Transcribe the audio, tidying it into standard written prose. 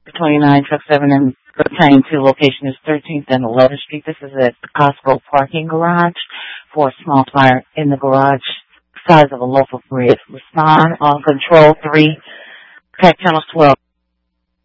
29, truck 7 and pertaining to location is 13th and 11th Street. This is at the Costco parking garage for a small fire in the garage, size of a loaf of bread. Respond on control 3, Pack Channel 12.